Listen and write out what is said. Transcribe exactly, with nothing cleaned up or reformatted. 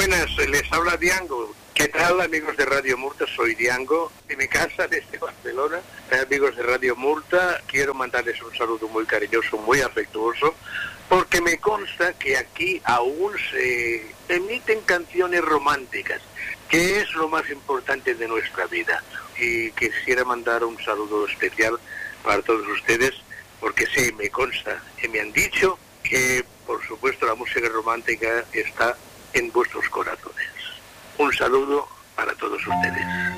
Buenas, les habla Diango. ¿Qué tal, amigos de Radio Murta? Soy Diango, en mi casa desde Barcelona. Amigos de Radio Murta, quiero mandarles un saludo muy cariñoso, muy afectuoso, porque me consta que aquí aún se emiten canciones románticas, que es lo más importante de nuestra vida. Y quisiera mandar un saludo especial para todos ustedes, porque sí, me consta que me han dicho que, por supuesto, la música romántica está en vuestros corazones. Un saludo para todos ustedes.